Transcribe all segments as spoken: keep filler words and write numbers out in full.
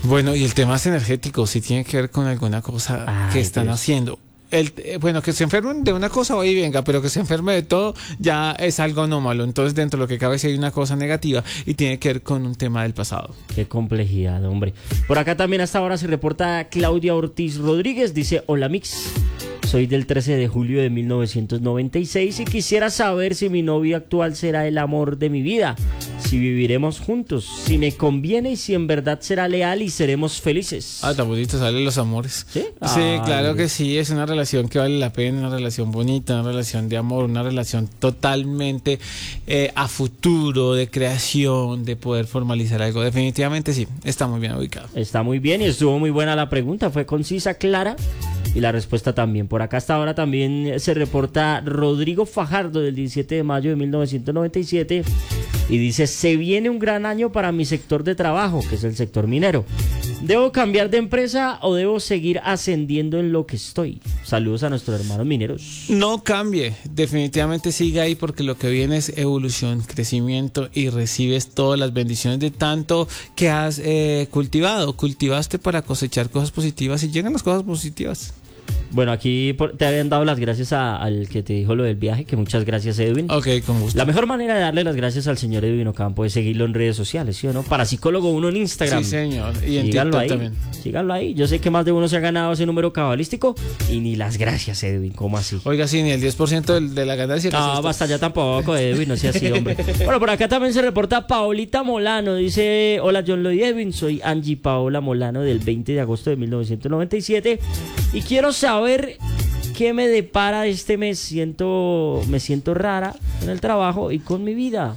Bueno, y el tema es energético, si tiene que ver con alguna cosa Ay, que están pues. haciendo. El, bueno, que se enfermen de una cosa, oye, venga, pero que se enferme de todo ya es algo anómalo. Entonces, dentro de lo que cabe, si hay una cosa negativa y tiene que ver con un tema del pasado. Qué complejidad, hombre. Por acá también hasta ahora se reporta Claudia Ortiz Rodríguez. Dice, hola, Mix. Soy del trece de julio de mil novecientos noventa y seis y quisiera saber si mi novio actual será el amor de mi vida, si viviremos juntos, si me conviene y si en verdad será leal y seremos felices. Ah, tan bonito salen los amores. Sí, sí ah, claro que sí, es una relación que vale la pena, una relación bonita, una relación de amor, una relación totalmente eh, a futuro, de creación, de poder formalizar algo. Definitivamente sí, está muy bien ubicado. Está muy bien y estuvo muy buena la pregunta, fue concisa, clara. Y la respuesta también. Por acá hasta ahora también se reporta Rodrigo Fajardo del diecisiete de mayo de mil novecientos noventa y siete y dice, se viene un gran año para mi sector de trabajo, que es el sector minero. ¿Debo cambiar de empresa o debo seguir ascendiendo en lo que estoy? Saludos a nuestros hermanos mineros. No cambie, definitivamente siga ahí porque lo que viene es evolución, crecimiento y recibes todas las bendiciones de tanto que has eh, cultivado. Cultivaste para cosechar cosas positivas y llegan las cosas positivas. Bueno, aquí por, te habían dado las gracias a, al que te dijo lo del viaje, que muchas gracias, Edwin. Ok, con gusto. La mejor manera de darle las gracias al señor Edwin Ocampo es seguirlo en redes sociales, ¿sí o no? Parapsicólogo uno en Instagram. Sí, señor. Y en síganlo TikTok ahí, también. Síganlo ahí. Yo sé que más de uno se ha ganado ese número cabalístico y ni las gracias, Edwin. ¿Cómo así? Oiga, sí, ni el diez por ciento de, de la ganancia. No, basta ya tampoco, Edwin, no sea así, hombre. Bueno, por acá también se reporta Paolita Molano. Dice, hola, John Lloyd Edwin. Soy Angie Paola Molano del veinte de agosto de mil novecientos noventa y siete y quiero saber qué me depara este mes. Siento, me siento rara en el trabajo y con mi vida.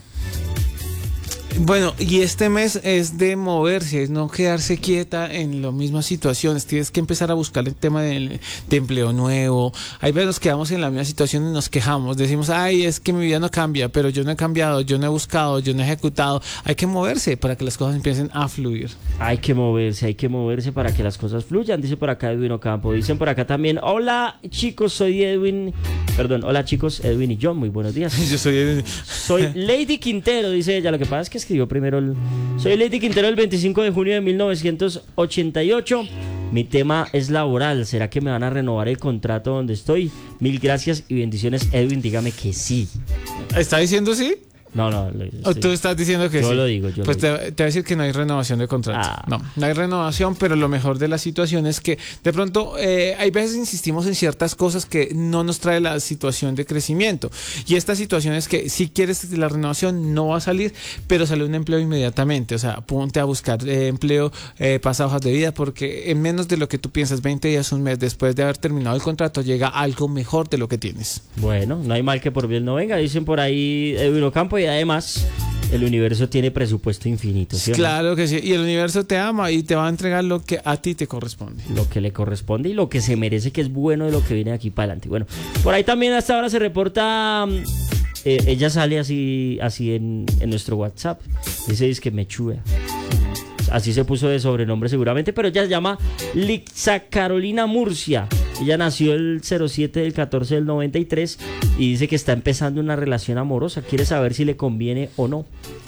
Bueno, y este mes es de moverse, es no quedarse quieta en las mismas situaciones. Tienes que empezar a buscar el tema de, de empleo nuevo. Hay veces nos quedamos en la misma situación y nos quejamos. Decimos, ay, es que mi vida no cambia, pero yo no he cambiado, yo no he buscado, yo no he ejecutado. Hay que moverse para que las cosas empiecen a fluir. Hay que moverse, hay que moverse para que las cosas fluyan, dice por acá Edwin Ocampo. Dicen por acá también, hola chicos, soy Edwin, perdón, hola chicos, Edwin y John, muy buenos días. Yo soy Edwin. Soy Lady Quintero, dice ella, lo que pasa es que escribió primero el... Soy Lady Quintero el veinticinco de junio de mil novecientos ochenta y ocho. Mi tema es laboral. ¿Será que me van a renovar el contrato donde estoy? Mil gracias y bendiciones, Edwin. Dígame que sí. ¿Está diciendo sí? No, no. ¿O tú estás diciendo que yo sí? Lo digo, yo pues lo te, digo. te voy a decir que no hay renovación de contrato. Ah. No, no hay renovación, pero lo mejor de la situación es que de pronto eh, hay veces insistimos en ciertas cosas que no nos trae la situación de crecimiento. Y esta situación es que si quieres la renovación no va a salir, pero sale un empleo inmediatamente. O sea, ponte a buscar eh, empleo, eh, pasa hojas de vida, porque en menos de lo que tú piensas, veinte días, un mes después de haber terminado el contrato, llega algo mejor de lo que tienes. Bueno, no hay mal que por bien no venga, dicen por ahí Edwin Ocampo, y además el universo tiene presupuesto infinito, ¿sí? Claro que sí, y el universo te ama y te va a entregar lo que a ti te corresponde. Lo que le corresponde y lo que se merece, que es bueno de lo que viene de aquí para adelante. Bueno, por ahí también hasta ahora se reporta, eh, ella sale así, así en, en nuestro WhatsApp, dice es que me chua. Así se puso de sobrenombre seguramente, pero ella se llama Lixa Carolina Murcia. Ella nació el cero siete del catorce del noventa y tres y dice que está empezando una relación amorosa. Quiere saber si le conviene o no.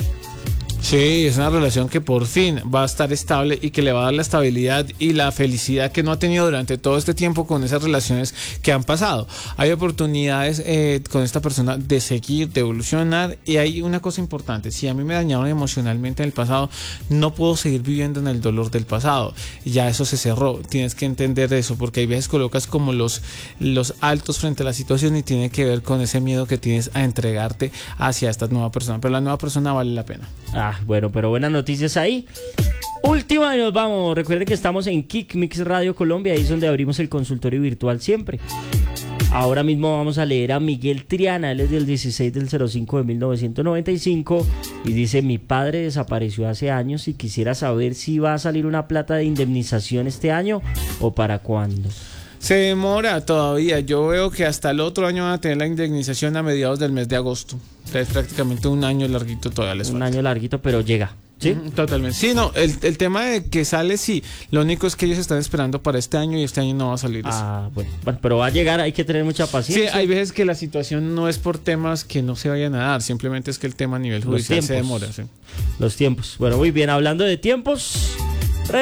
Sí, es una relación que por fin va a estar estable y que le va a dar la estabilidad y la felicidad que no ha tenido durante todo este tiempo con esas relaciones que han pasado. Hay oportunidades eh, con esta persona de seguir, de evolucionar, y hay una cosa importante: si a mí me dañaron emocionalmente en el pasado, no puedo seguir viviendo en el dolor del pasado. Ya eso se cerró, tienes que entender eso, porque hay veces colocas como los, los altos frente a la situación y tiene que ver con ese miedo que tienes a entregarte hacia esta nueva persona, pero la nueva persona vale la pena. Ah, bueno, pero buenas noticias ahí. Última y nos vamos. Recuerden que estamos en Kick Mix Radio Colombia, ahí es donde abrimos el consultorio virtual siempre. Ahora mismo vamos a leer a Miguel Triana, él es del dieciséis del cero cinco de mil novecientos noventa y cinco y dice: mi padre desapareció hace años y quisiera saber si va a salir una plata de indemnización este año o para cuándo. Se demora todavía, yo veo que hasta el otro año van a tener la indemnización a mediados del mes de agosto. Es prácticamente un año larguito todavía les falta. Un año larguito, pero llega. ¿Sí? Uh-huh, totalmente. Sí, no, el, el tema de que sale, sí. Lo único es que ellos están esperando para este año y este año no va a salir eso. Ah, bueno, bueno, pero va a llegar, hay que tener mucha paciencia. Sí, hay veces que la situación no es por temas que no se vayan a dar, simplemente es que el tema a nivel judicial se demora. Sí. Los tiempos. Bueno, muy bien, hablando de tiempos,